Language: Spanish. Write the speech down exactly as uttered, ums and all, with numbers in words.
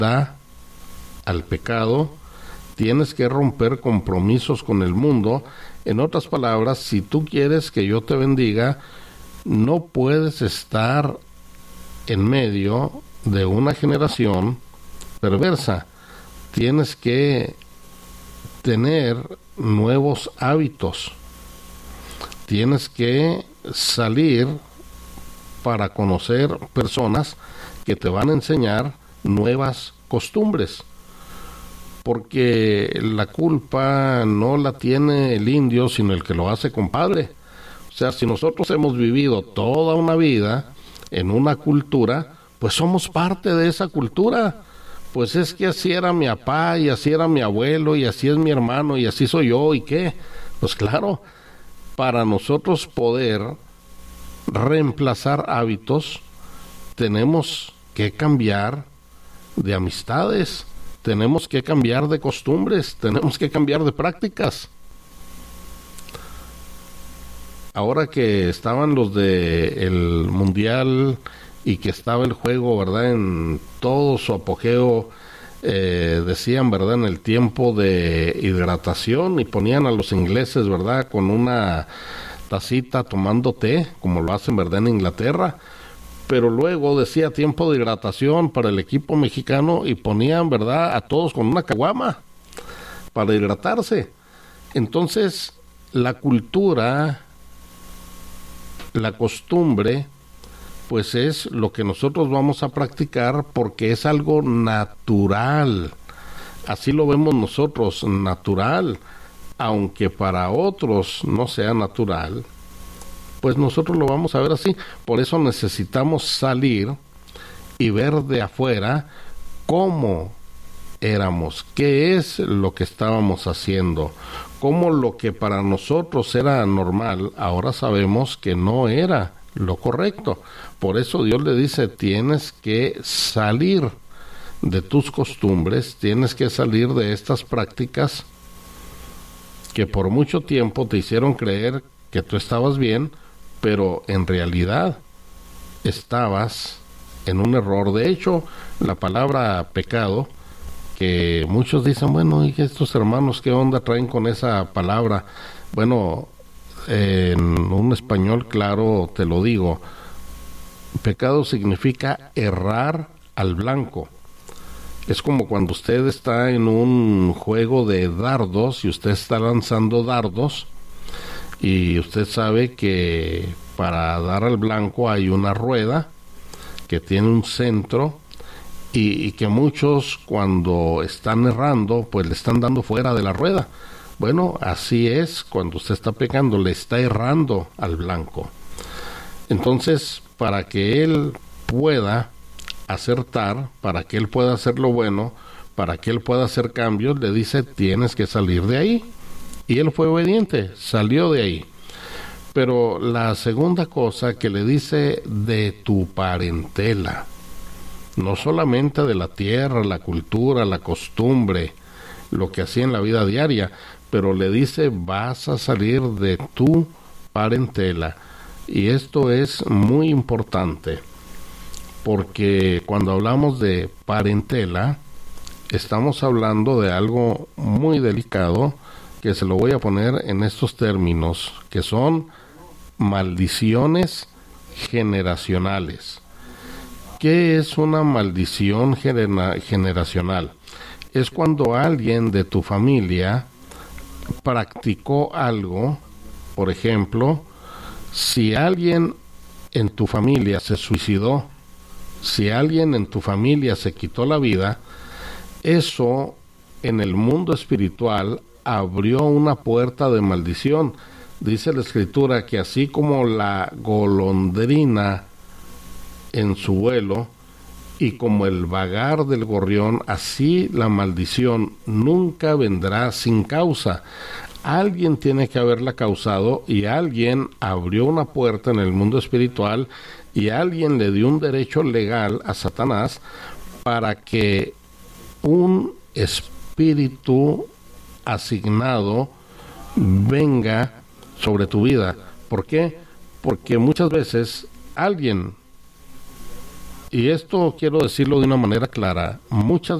da al pecado, tienes que romper compromisos con el mundo. En otras palabras, si tú quieres que yo te bendiga, no puedes estar en medio de una generación perversa. Tienes que tener nuevos hábitos. Tienes que salir para conocer personas que te van a enseñar nuevas costumbres, porque la culpa no la tiene el indio, sino el que lo hace compadre. O sea, si nosotros hemos vivido toda una vida en una cultura, pues somos parte de esa cultura. Pues es que así era mi papá, y así era mi abuelo, y así es mi hermano, y así soy yo, ¿y qué? Pues claro, para nosotros poder reemplazar hábitos, tenemos que cambiar de amistades, tenemos que cambiar de costumbres, tenemos que cambiar de prácticas. Ahora que estaban los de el mundial y que estaba el juego, ¿verdad?, en todo su apogeo, eh, decían, ¿verdad?, en el tiempo de hidratación, y ponían a los ingleses, ¿verdad?, con una tacita tomando té, como lo hacen, ¿verdad?, en Inglaterra. Pero luego decía tiempo de hidratación para el equipo mexicano y ponían, ¿verdad?, a todos con una caguama para hidratarse. Entonces, la cultura, la costumbre, pues es lo que nosotros vamos a practicar porque es algo natural. Así lo vemos nosotros, natural. Aunque para otros no sea natural, pues nosotros lo vamos a ver así. Por eso necesitamos salir y ver de afuera cómo éramos, qué es lo que estábamos haciendo, cómo lo que para nosotros era normal, ahora sabemos que no era lo correcto. Por eso Dios le dice, tienes que salir de tus costumbres, tienes que salir de estas prácticas que por mucho tiempo te hicieron creer que tú estabas bien, pero en realidad estabas en un error. De hecho, la palabra pecado, que muchos dicen, bueno, ¿y estos hermanos qué onda traen con esa palabra? Bueno, en un español claro te lo digo, pecado significa errar al blanco. Es como cuando usted está en un juego de dardos y usted está lanzando dardos y usted sabe que para dar al blanco hay una rueda que tiene un centro y, y que muchos cuando están errando pues le están dando fuera de la rueda. Bueno, así es cuando usted está pecando, le está errando al blanco. Entonces, para que él pueda acertar, para que él pueda hacer lo bueno, para que él pueda hacer cambios, le dice, tienes que salir de ahí. Y él fue obediente, salió de ahí. Pero la segunda cosa que le dice, de tu parentela, no solamente de la tierra, la cultura, la costumbre, lo que hacía en la vida diaria, pero le dice, vas a salir de tu parentela. Y esto es muy importante, porque cuando hablamos de parentela, estamos hablando de algo muy delicado, que se lo voy a poner en estos términos, que son maldiciones generacionales. ¿Qué es una maldición genera- generacional? Es cuando alguien de tu familia practicó algo. Por ejemplo, si alguien en tu familia se suicidó, si alguien en tu familia se quitó la vida, eso en el mundo espiritual abrió una puerta de maldición. Dice la Escritura que así como la golondrina en su vuelo y como el vagar del gorrión, así la maldición nunca vendrá sin causa. Alguien tiene que haberla causado y alguien abrió una puerta en el mundo espiritual y alguien le dio un derecho legal a Satanás para que un espíritu asignado venga sobre tu vida. ¿Por qué? Porque muchas veces alguien Y esto quiero decirlo de una manera clara, muchas